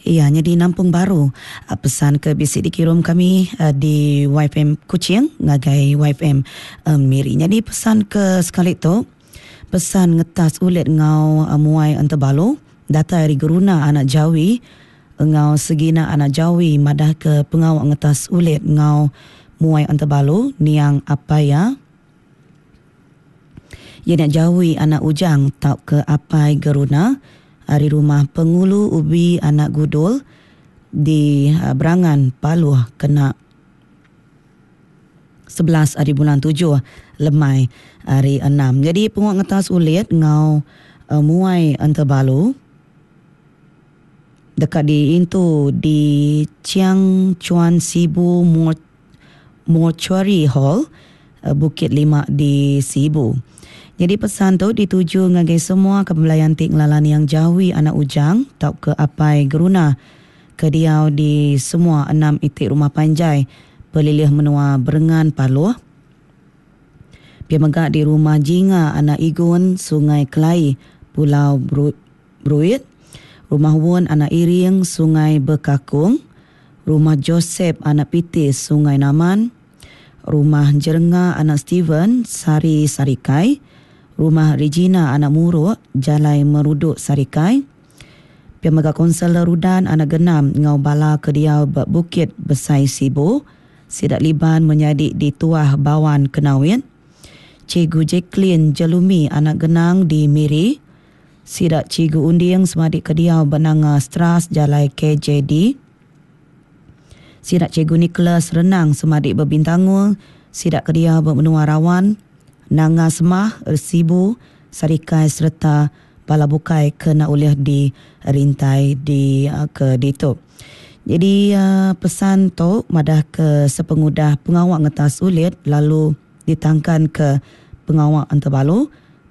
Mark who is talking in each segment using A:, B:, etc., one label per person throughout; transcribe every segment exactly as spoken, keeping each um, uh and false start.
A: Iya, jadi Nampung Baru. Uh, pesan ke bisik dikirim kami uh, di Y F M Kuching, ngagai Y F M uh, Miri. Jadi pesan ke sekali tu, pesan ngetas ulit ngau uh, muai antabalo, data dari geruna anak Jawi, ngau segina anak Jawi, madah ke pengawak ngetas ulit ngau muai antabalo, niang apa ya? Ya nak Jawi anak Ujang, tau ke apai geruna, hari rumah Pengulu Ubi anak Gudul di uh, Berangan Paluh kena sebelas hari bulan tujuh lemai hari enam. Jadi penguat ngetas ulit ngau uh, muai antabalu dekat di itu di Chiang Chuan Sibu Mortuary Hall, uh, Bukit Lima di Sibu. Jadi pesan tu dituju ngagai semua kepembelayan tik lalani yang Jawi anak Ujang, tau ke apai geruna ke diau di semua enam itik rumah panjai pelilih menua Berengan Paluh. Pia megak di rumah Jinga anak Igun Sungai Kelai Pulau Bruit, rumah Wun anak Iring Sungai Bekakung, rumah Joseph anak Pitis Sungai Naman, rumah Jerenga anak Steven Sari Sarikai, rumah Regina anak Muruk Jalai Meruduk Sarikai, pia megak konselor Rudan anak Genam ngau bala kediau Bukit Besai Sibu, sidak liban menyadik di Tuah Bawan Kenawin, Cikgu Jacqueline Jelumi anak Genang di Miri, sidak Cikgu Unding semadik kediau Benanga Stras Jalai K J D, sidak Cikgu Nicholas Renang semadik Berbintangul, sidak kediau Bermenua Rawan, Nanga Semah, Ersibu, Sarikai serta Balabukai kena uliah di rintai di uh, ke dito. Jadi uh, pesan tu madah ke sepengudah pengawak ngetas ulit lalu ditangkan ke pengawak antabalu.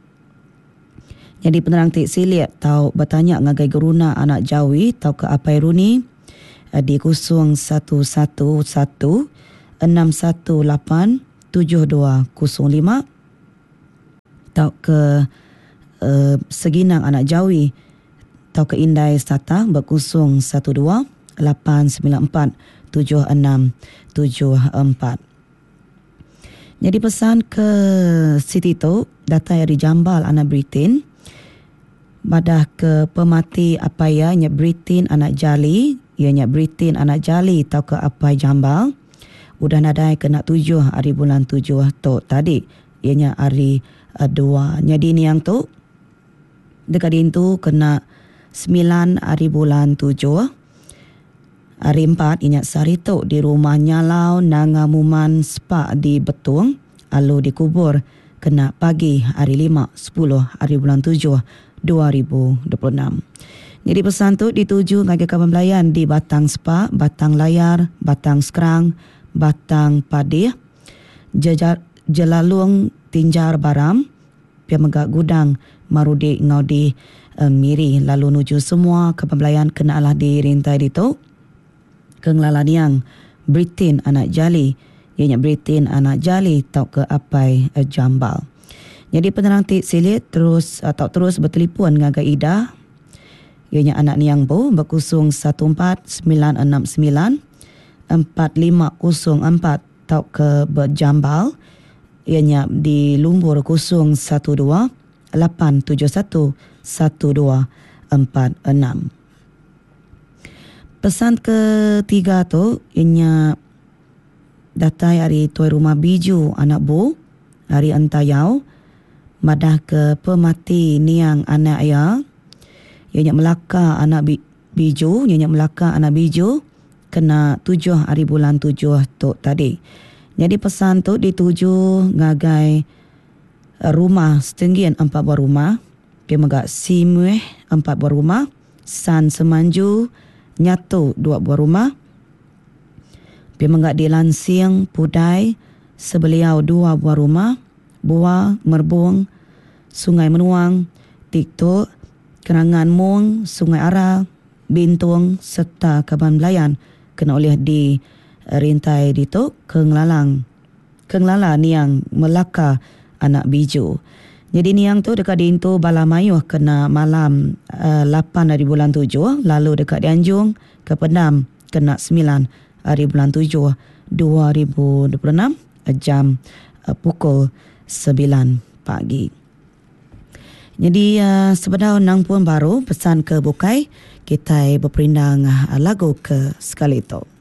A: Jadi penerang tik silit tau bertanya ngagai geruna anak Jawi tau ke apai runi uh, di kosong satu satu satu enam satu lapan tujuh dua kosong lima. Tau ke uh, seginang anak Jawi, tau ke Indai Sata berkusung satu dua lapan sembilan empat tujuh enam tujuh empat. Jadi pesan ke Siti tu data dari Jambal anak Britain, badah ke pemati apa ya nya Britain anak Jali, ianya Britain anak Jali tau ke apa Jambal, udah nadai kena tujuh hari bulan tujuh tu tadi, ianya hari Uh, dua. Jadi ni yang tu dekat itu kena sembilan hari bulan tujuh hari empat inyak sari tu di rumah Nyalau Nangamuman Spa di Betung, lalu dikubur kena pagi hari lima sepuluh hari bulan tujuh dua ribu dua puluh enam. Jadi pesan tu dituju ngagai kawan belayan di Batang Spa, Batang Layar, Batang Skrang, Batang Padih, Jejar, Jelalung Tinjar Baram, pia megak gudang Marudi Ngaudi uh, Miri, lalu nuju semua kepembelayan kena alah di rintai ditu kenglalan yang Britain anak Jali, ianya Britain anak Jali tau ke apai uh, Jambal. Jadi penerang tik silit terus atau uh, terus bertelefon ngagai Ida, ianya anak Niang Bo berkusung satu empat sembilan enam sembilan empat lima kosong empat tau ke berjambal, ianya di Lumbur kosong satu dua lapan tujuh satu satu dua empat enam. Pesan ketiga tu ianya datai hari tuai rumah Biju anak Bu hari Antayau, madah ke pemati Niang anak ya, ianya Melaka anak Biju, ianya Melaka anak Biju kena tujuh hari bulan tujuh tu tadi. Jadi pesan tu dituju ngagai rumah Setenggian empat buah rumah, pia megak Simueh empat buah rumah, San Semanju Nyatu dua buah rumah, pia megak di Lansing Pudai Sebeliau dua buah rumah, Bua Merbung Sungai Menuang Tiktok Kerangan Mung Sungai Ara Bintung serta Kaban Belayan kena oleh di rintai dituk Kenglalang Kenglala Niang Melaka anak Biju. Jadi ni yang tu dekat di Intu Balamayuh kena malam uh, lapan hari bulan tujuh. Lalu dekat di Anjung ke Pendam kena sembilan hari bulan tujuh dua ribu dua puluh enam jam uh, pukul sembilan pagi. Jadi uh, sebenarnya nang pun baru pesan ke Bukai kita berperindang uh, lagu ke sekali itu.